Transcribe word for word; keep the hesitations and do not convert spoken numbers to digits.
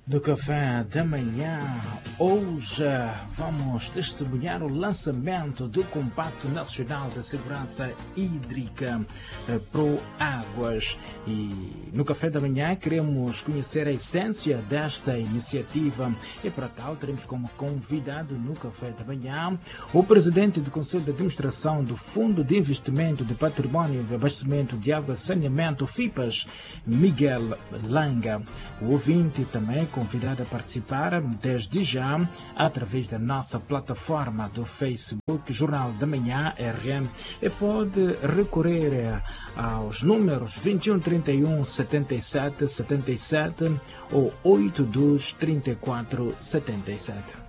Do café da manhã, hoje vamos testemunhar o lançamento do Compacto Nacional de Segurança Hídrica Pro Águas. E no café da manhã queremos conhecer a essência desta iniciativa e para tal teremos como convidado no café da manhã o presidente do Conselho de Administração do Fundo de Investimento de Patrimônio de Abastecimento de Água e Saneamento, FIPAS, Miguel Langa. O ouvinte também convidado a participar desde já através da nossa plataforma do Facebook Jornal da Manhã R M e pode recorrer aos números vinte e um, trinta e um, setenta e sete, setenta e sete ou oitenta e dois, trinta e quatro, setenta e sete.